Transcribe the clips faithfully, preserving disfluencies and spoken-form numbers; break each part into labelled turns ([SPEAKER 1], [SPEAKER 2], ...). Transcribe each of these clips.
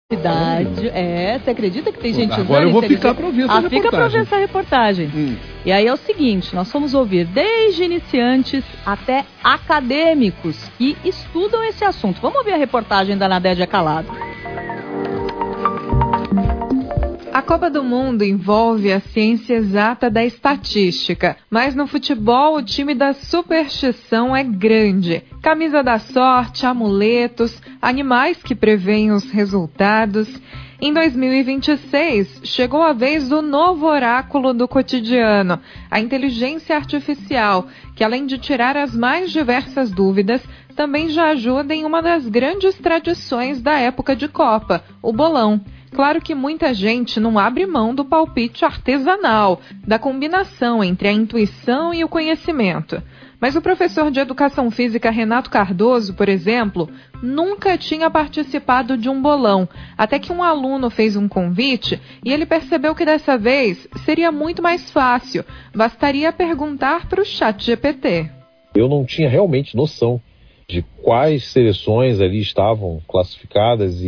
[SPEAKER 1] Verdade. É, você acredita que tem gente usando?
[SPEAKER 2] Agora eu vou ficar para ouvir essa
[SPEAKER 1] ah,
[SPEAKER 2] reportagem.
[SPEAKER 1] Fica para ouvir essa reportagem.
[SPEAKER 2] Hum.
[SPEAKER 1] E aí é o seguinte, nós vamos ouvir desde iniciantes até acadêmicos que estudam esse assunto. Vamos ouvir a reportagem da Nadédia Calado.
[SPEAKER 3] A Copa do Mundo envolve a ciência exata da estatística, mas no futebol o time da superstição é grande. Camisa da sorte, amuletos, animais que preveem os resultados. Em dois mil e vinte e seis, chegou a vez do novo oráculo do cotidiano, a inteligência artificial, que além de tirar as mais diversas dúvidas, também já ajuda em uma das grandes tradições da época de Copa, o bolão. Claro que muita gente não abre mão do palpite artesanal, da combinação entre a intuição e o conhecimento. Mas o professor de Educação Física Renato Cardoso, por exemplo, nunca tinha participado de um bolão, até que um aluno fez um convite e ele percebeu que dessa vez seria muito mais fácil, bastaria perguntar para o chat G P T.
[SPEAKER 4] Eu não tinha realmente noção de quais seleções ali estavam classificadas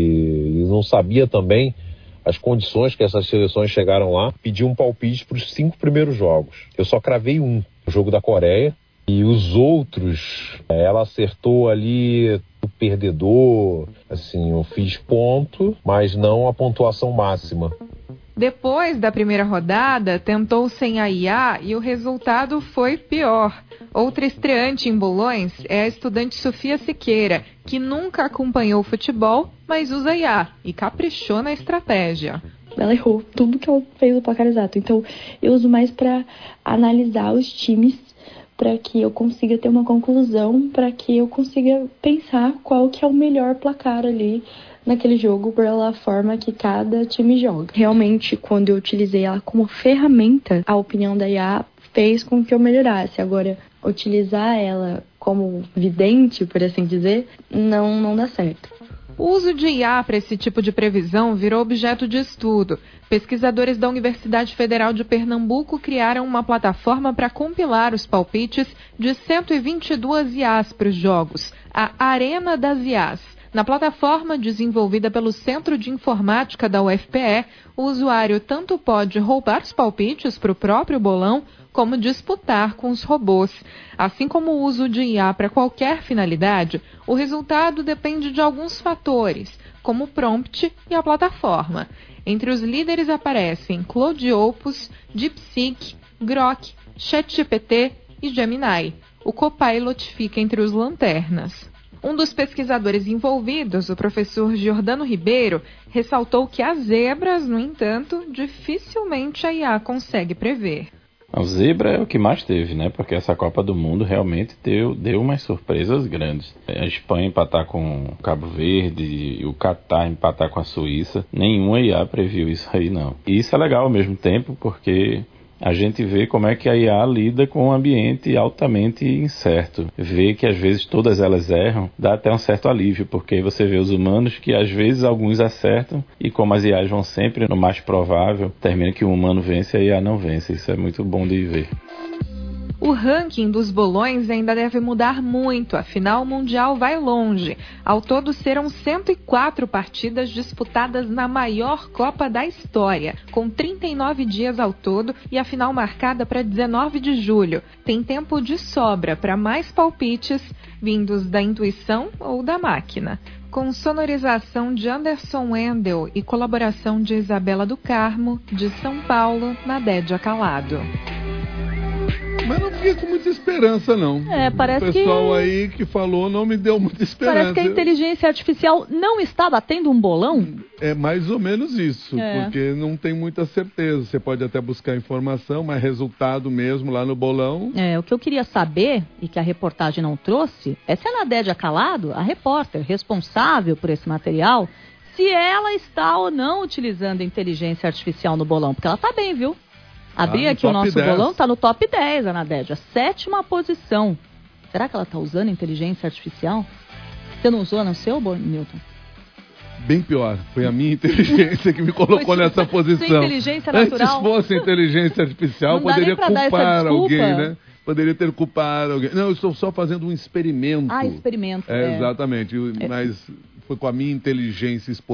[SPEAKER 4] e não sabia também as condições que essas seleções chegaram lá. Pedi um palpite para os cinco primeiros jogos. Eu só cravei um, o jogo da Coreia, e os outros, ela acertou ali o perdedor, assim, eu fiz ponto, mas não a pontuação máxima.
[SPEAKER 3] Depois da primeira rodada, tentou sem a I A e o resultado foi pior. Outra estreante em bolões é a estudante Sofia Siqueira, que nunca acompanhou futebol, mas usa I A e caprichou na estratégia.
[SPEAKER 5] Ela errou tudo que ela fez no placar exato. Então, eu uso mais para analisar os times, para que eu consiga ter uma conclusão, para que eu consiga pensar qual que é o melhor placar ali naquele jogo, pela forma que cada time joga. Realmente, quando eu utilizei ela como ferramenta, a opinião da I A fez com que eu melhorasse. Agora, utilizar ela como vidente, por assim dizer, não, não dá certo.
[SPEAKER 3] O uso de I A para esse tipo de previsão virou objeto de estudo. Pesquisadores da Universidade Federal de Pernambuco criaram uma plataforma para compilar os palpites de cento e vinte e duas I As para os jogos, a Arena das I As. Na plataforma desenvolvida pelo Centro de Informática da U F P E, o usuário tanto pode roubar os palpites para o próprio bolão, como disputar com os robôs. Assim como o uso de I A para qualquer finalidade, o resultado depende de alguns fatores, como o prompt e a plataforma. Entre os líderes aparecem Claude Opus, DeepSeek, Grok, ChatGPT e Gemini. O Copilot fica entre os lanternas. Um dos pesquisadores envolvidos, o professor Giordano Ribeiro, ressaltou que as zebras, no entanto, dificilmente a I A consegue prever.
[SPEAKER 6] A zebra é o que mais teve, né? Porque essa Copa do Mundo realmente deu, deu umas surpresas grandes. A Espanha empatar com o Cabo Verde e o Catar empatar com a Suíça. Nenhuma I A previu isso aí, não. E isso é legal ao mesmo tempo, porque a gente vê como é que a I A lida com um ambiente altamente incerto. Vê que às vezes todas elas erram, dá até um certo alívio, porque aí você vê os humanos que às vezes alguns acertam, e como as I As vão sempre no mais provável, termina que o humano vence e a I A não vence. Isso é muito bom de ver.
[SPEAKER 3] O ranking dos bolões ainda deve mudar muito, afinal o Mundial vai longe. Ao todo serão cento e quatro partidas disputadas na maior Copa da história, com trinta e nove dias ao todo e a final marcada para dezenove de julho. Tem tempo de sobra para mais palpites vindos da intuição ou da máquina. Com sonorização de Anderson Wendel e colaboração de Isabela do Carmo, de São Paulo, Nadédia Calado.
[SPEAKER 2] Mas não fiquei com muita esperança, não.
[SPEAKER 1] É, parece que...
[SPEAKER 2] O pessoal que... aí que falou não me deu muita esperança.
[SPEAKER 1] Parece que a inteligência artificial não está batendo um bolão?
[SPEAKER 2] É mais ou menos isso,
[SPEAKER 1] é.
[SPEAKER 2] Porque não tem muita certeza. Você pode até buscar informação, mas resultado mesmo lá no bolão...
[SPEAKER 1] É, o que eu queria saber, e que a reportagem não trouxe, é se a Nadédia Calado, a repórter responsável por esse material, se ela está ou não utilizando a inteligência artificial no bolão. Porque ela está bem, viu? Abri ah, aqui o nosso dez. Bolão, está no top dez, a Nadédia. Sétima posição. Será que ela está usando inteligência artificial? Você não usou no seu, Milton?
[SPEAKER 2] Bem pior. Foi a minha inteligência que me colocou Foi nessa posição.
[SPEAKER 1] Sua inteligência natural.
[SPEAKER 2] Antes fosse inteligência artificial,
[SPEAKER 1] não
[SPEAKER 2] poderia culpar alguém, né? Poderia ter culpado alguém. Não, eu estou só fazendo um experimento.
[SPEAKER 1] Ah, experimento.
[SPEAKER 2] É,
[SPEAKER 1] é.
[SPEAKER 2] Exatamente. É. Mas foi com a minha inteligência